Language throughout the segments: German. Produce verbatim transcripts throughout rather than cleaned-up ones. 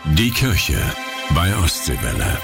Die Kirche bei Ostseewelle.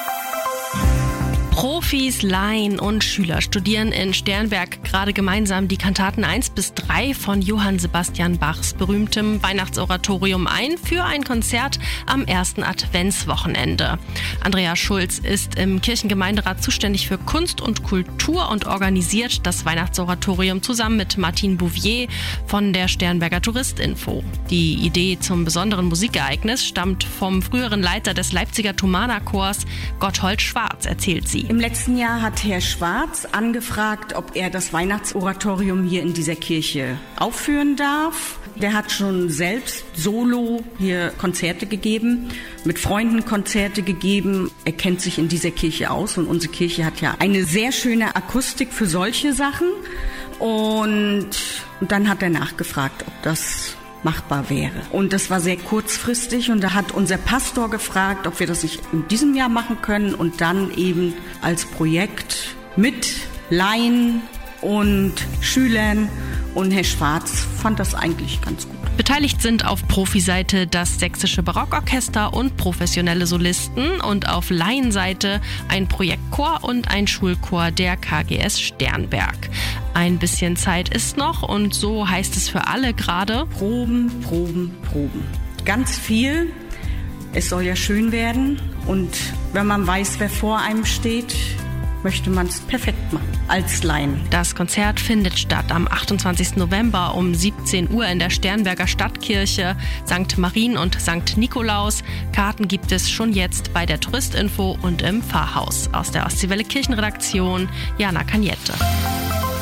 Profis, Laien und Schüler studieren in Sternberg gerade gemeinsam die Kantaten eins bis drei von Johann Sebastian Bachs berühmtem Weihnachtsoratorium ein für ein Konzert am ersten Adventswochenende. Andrea Schulz ist im Kirchengemeinderat zuständig für Kunst und Kultur und organisiert das Weihnachtsoratorium zusammen mit Martin Bouvier von der Sternberger Touristinfo. Die Idee zum besonderen Musikereignis stammt vom früheren Leiter des Leipziger Thomanerchors, Gotthold Schwarz, erzählt sie. Im letzten Jahr hat Herr Schwarz angefragt, ob er das Weihnachtsoratorium hier in dieser Kirche aufführen darf. Der hat schon selbst solo hier Konzerte gegeben, mit Freunden Konzerte gegeben. Er kennt sich in dieser Kirche aus und unsere Kirche hat ja eine sehr schöne Akustik für solche Sachen. Und, und dann hat er nachgefragt, ob das machbar wäre. Und das war sehr kurzfristig und da hat unser Pastor gefragt, ob wir das nicht in diesem Jahr machen können und dann eben als Projekt mit Laien und Schülern, und Herr Schwarz fand das eigentlich ganz gut. Beteiligt sind auf Profiseite das Sächsische Barockorchester und professionelle Solisten und auf Laienseite ein Projektchor und ein Schulchor der K G S Sternberg. Ein bisschen Zeit ist noch und so heißt es für alle gerade: Proben, Proben, Proben. Ganz viel. Es soll ja schön werden und wenn man weiß, wer vor einem steht, möchte man es perfekt machen, als Laien. Das Konzert findet statt am achtundzwanzigsten November um siebzehn Uhr in der Sternberger Stadtkirche, Sankt Marien und Sankt Nikolaus. Karten gibt es schon jetzt bei der Touristinfo und im Pfarrhaus. Aus der Ostseewelle Kirchenredaktion, Jana Cagnette.